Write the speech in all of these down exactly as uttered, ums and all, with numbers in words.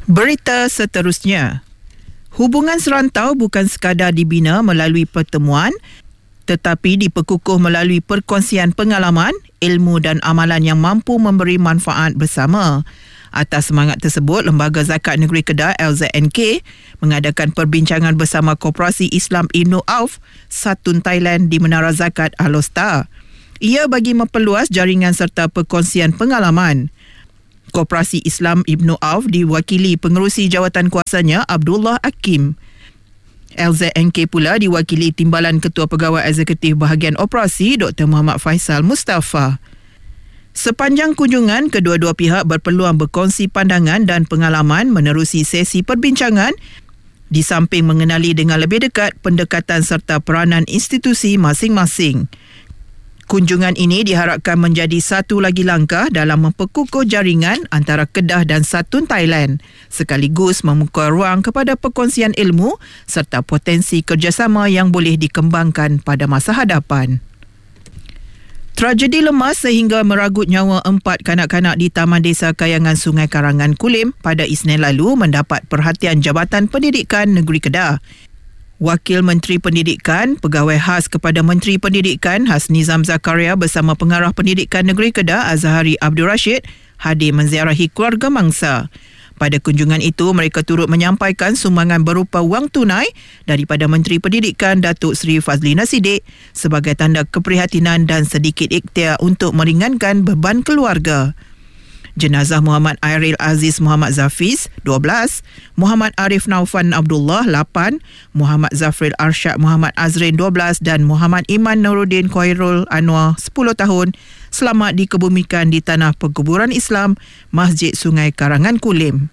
Berita seterusnya. Hubungan serantau bukan sekadar dibina melalui pertemuan, tetapi diperkukuh melalui perkongsian pengalaman, ilmu dan amalan yang mampu memberi manfaat bersama. Atas semangat tersebut, Lembaga Zakat Negeri Kedah L Z N K mengadakan perbincangan bersama Koperasi Islam Ibn Auf, Satun Thailand di Menara Zakat Alostar. Ia bagi memperluas jaringan serta perkongsian pengalaman. Koperasi Islam Ibn Auf diwakili pengerusi jawatan kuasanya Abdullah Hakim. L Z N K pula diwakili Timbalan Ketua Pegawai Eksekutif Bahagian Operasi Doktor Muhammad Faisal Mustafa. Sepanjang kunjungan, kedua-dua pihak berpeluang berkongsi pandangan dan pengalaman menerusi sesi perbincangan di samping mengenali dengan lebih dekat pendekatan serta peranan institusi masing-masing. Kunjungan ini diharapkan menjadi satu lagi langkah dalam memperkukuh jaringan antara Kedah dan Satun Thailand, sekaligus membuka ruang kepada perkongsian ilmu serta potensi kerjasama yang boleh dikembangkan pada masa hadapan. Tragedi lemas sehingga meragut nyawa empat kanak-kanak di Taman Desa Kayangan Sungai Karangan Kulim pada Isnin lalu mendapat perhatian Jabatan Pendidikan Negeri Kedah. Wakil Menteri Pendidikan, Pegawai Khas kepada Menteri Pendidikan Hasnizam Zakaria bersama Pengarah Pendidikan Negeri Kedah Azhari Abdul Rashid hadir menziarahi keluarga mangsa. Pada kunjungan itu, mereka turut menyampaikan sumbangan berupa wang tunai daripada Menteri Pendidikan Datuk Seri Fazlina Siddiq sebagai tanda keprihatinan dan sedikit ikhtiar untuk meringankan beban keluarga. Jenazah Muhammad Airil Aziz Muhammad Zafiz, dua belas, Muhammad Arif Naufan Abdullah, lapan, Muhammad Zafril Arsyad Muhammad Azrin, dua belas dan Muhammad Iman Nuruddin Khairul Anwar, sepuluh tahun, selamat dikebumikan di Tanah Perkuburan Islam, Masjid Sungai Karangan Kulim.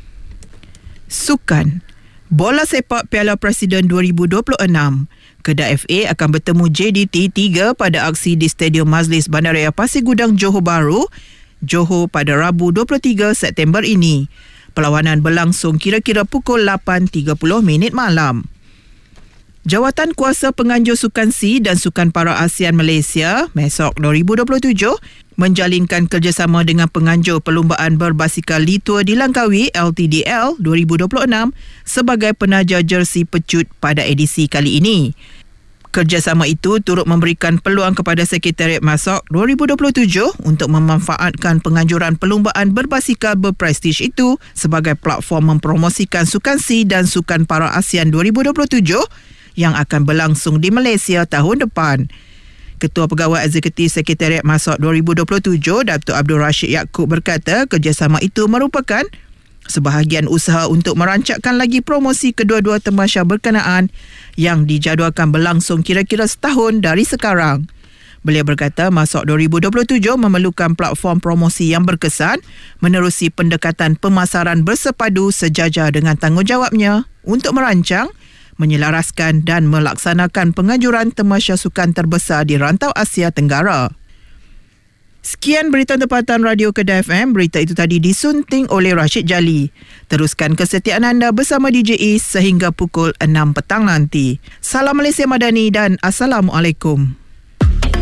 Sukan. Bola sepak Piala Presiden dua ribu dua puluh enam. Kedah F A akan bertemu J D T tiga pada aksi di Stadium Majlis Bandaraya Pasir Gudang, Johor Bahru, Johor pada Rabu dua puluh tiga September ini. Perlawanan berlangsung kira-kira pukul lapan tiga puluh minit malam. Jawatan Kuasa Penganjur Sukan C dan Sukan Para ASEAN Malaysia, MESOK dua ribu dua puluh tujuh, menjalinkan kerjasama dengan penganjur perlumbaan berbasikal Litua di Langkawi L T D L dua ribu dua puluh enam sebagai penaja jersey pecut pada edisi kali ini. Kerjasama itu turut memberikan peluang kepada Sekretariat MESOK dua ribu dua puluh tujuh untuk memanfaatkan penganjuran perlumbaan berbasikal berprestij itu sebagai platform mempromosikan Sukan C dan Sukan Para ASEAN dua ribu dua puluh tujuh yang akan berlangsung di Malaysia tahun depan. Ketua Pegawai Eksekutif Sekretariat MESOK dua ribu dua puluh tujuh, Datuk Abdul Rashid Yaakob berkata kerjasama itu merupakan sebahagian usaha untuk merancangkan lagi promosi kedua-dua tamasya berkenaan yang dijadualkan berlangsung kira-kira setahun dari sekarang. Beliau berkata MESOK dua ribu dua puluh tujuh memerlukan platform promosi yang berkesan menerusi pendekatan pemasaran bersepadu sejajar dengan tanggungjawabnya untuk merancang, menyelaraskan dan melaksanakan penganjuran tamasya sukan terbesar di rantau Asia Tenggara. Sekian berita tempatan Radio Kedah F M. Berita itu tadi disunting oleh Rashid Jali. Teruskan kesetiaan anda bersama D J Is sehingga pukul enam petang nanti. Salam Malaysia Madani dan Assalamualaikum.